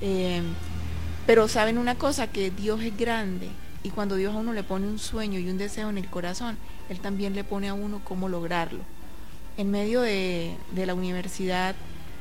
Eh, pero saben una cosa, que Dios es grande, y cuando Dios a uno le pone un sueño y un deseo en el corazón, Él también le pone a uno cómo lograrlo. En medio de la universidad,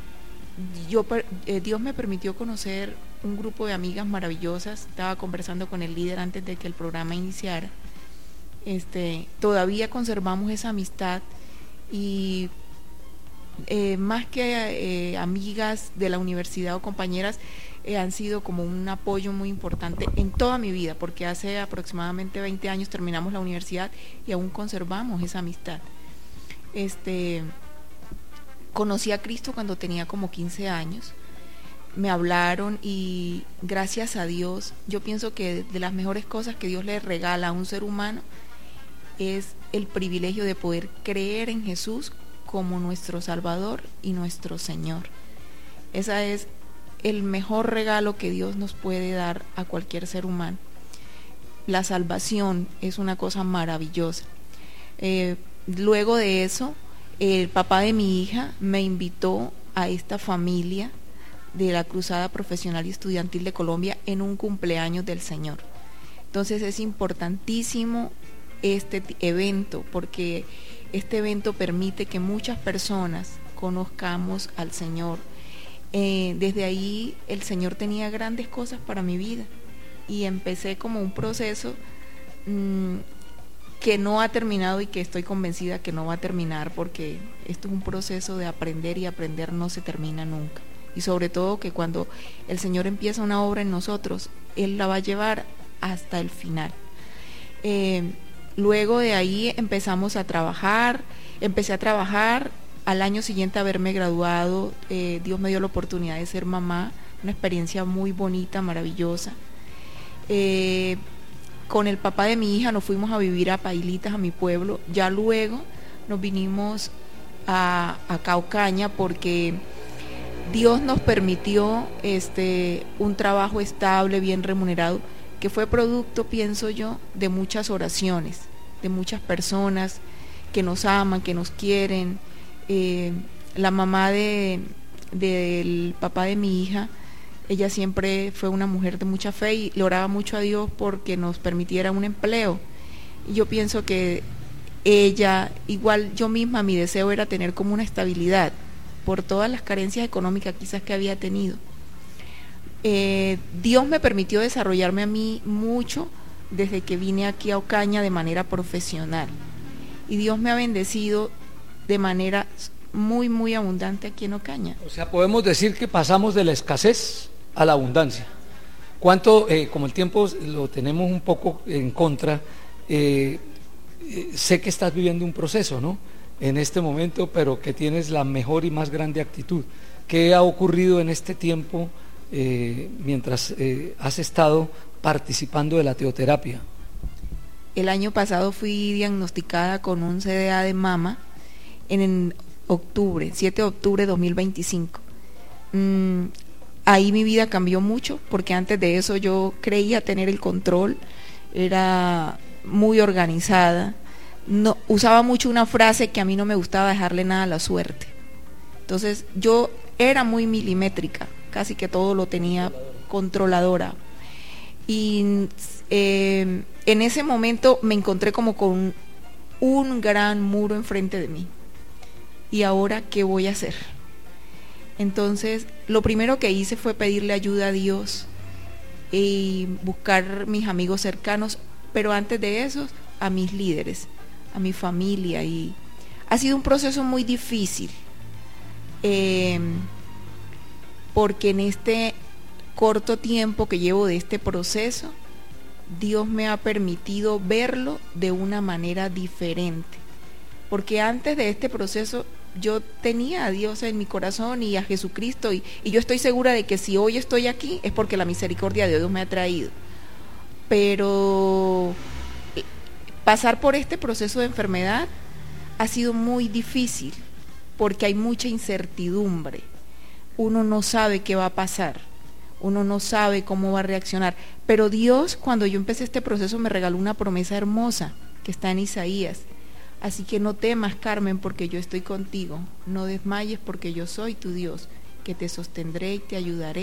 Dios me permitió conocer un grupo de amigas maravillosas. Estaba conversando con el líder antes de que el programa iniciara. Todavía conservamos esa amistad, y más que amigas de la universidad o compañeras, han sido como un apoyo muy importante en toda mi vida, porque hace aproximadamente 20 años terminamos la universidad y aún conservamos esa amistad. Conocí a Cristo cuando tenía como 15 años, me hablaron, y gracias a Dios, yo pienso que de las mejores cosas que Dios le regala a un ser humano es el privilegio de poder creer en Jesús como nuestro Salvador y nuestro Señor. Esa es el mejor regalo que Dios nos puede dar a cualquier ser humano. La salvación es una cosa maravillosa. Luego de eso, el papá de mi hija me invitó a esta familia de la Cruzada Profesional y Estudiantil de Colombia en un cumpleaños del Señor. Entonces es importantísimo este evento, porque este evento permite que muchas personas conozcamos al Señor. Desde ahí el Señor tenía grandes cosas para mi vida, y empecé como un proceso que no ha terminado, y que estoy convencida que no va a terminar, porque esto es un proceso de aprender, y aprender no se termina nunca. Y sobre todo que cuando el Señor empieza una obra en nosotros, Él la va a llevar hasta el final. Luego de ahí empecé a trabajar. Al año siguiente a haberme graduado, Dios me dio la oportunidad de ser mamá, una experiencia muy bonita, maravillosa. Con el papá de mi hija nos fuimos a vivir a Pailitas, a mi pueblo. Ya luego nos vinimos a Caucaña, porque Dios nos permitió un trabajo estable, bien remunerado, que fue producto, pienso yo, de muchas oraciones, de muchas personas que nos aman, que nos quieren. La mamá del papá de mi hija, ella siempre fue una mujer de mucha fe, y le oraba mucho a Dios porque nos permitiera un empleo. Y yo pienso que ella, igual yo misma, mi deseo era tener como una estabilidad por todas las carencias económicas quizás que había tenido. Dios me permitió desarrollarme a mí mucho desde que vine aquí a Ocaña de manera profesional, y Dios me ha bendecido de manera muy, muy abundante aquí en Ocaña. O sea, podemos decir que pasamos de la escasez a la abundancia. ¿Cuánto, como el tiempo lo tenemos un poco en contra, sé que estás viviendo un proceso, ¿no?, en este momento, pero que tienes la mejor y más grande actitud? ¿Qué ha ocurrido en este tiempo mientras has estado participando de la teoterapia? El año pasado fui diagnosticada con un CDA de mama en octubre, 7 de octubre de 2025. Ahí mi vida cambió mucho, porque antes de eso yo creía tener el control, era muy organizada, no, usaba mucho una frase que a mí no me gustaba, dejarle nada a la suerte. Entonces yo era muy milimétrica, casi que todo lo tenía controladora. Y en ese momento me encontré como con un gran muro enfrente de mí. ¿Y ahora qué voy a hacer? Entonces, lo primero que hice fue pedirle ayuda a Dios y buscar mis amigos cercanos, pero antes de eso, a mis líderes, a mi familia. Y ha sido un proceso muy difícil, porque en este corto tiempo que llevo de este proceso, Dios me ha permitido verlo de una manera diferente, porque antes de este proceso yo tenía a Dios en mi corazón y a Jesucristo, y yo estoy segura de que si hoy estoy aquí es porque la misericordia de Dios me ha traído. Pero pasar por este proceso de enfermedad ha sido muy difícil, porque hay mucha incertidumbre. Uno no sabe qué va a pasar, uno no sabe cómo va a reaccionar, pero Dios, cuando yo empecé este proceso, me regaló una promesa hermosa que está en Isaías. Así que no temas, Carmen, porque yo estoy contigo, no desmayes, porque yo soy tu Dios, que te sostendré y te ayudaré